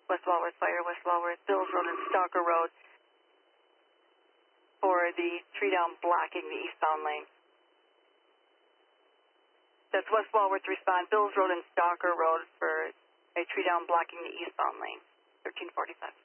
West Walworth Fire, West Walworth, Bills Road and Stalker Road for the tree down blocking the eastbound lane. That's West Walworth respond, Bills Road and Stalker Road for a tree down blocking the eastbound lane, 1345.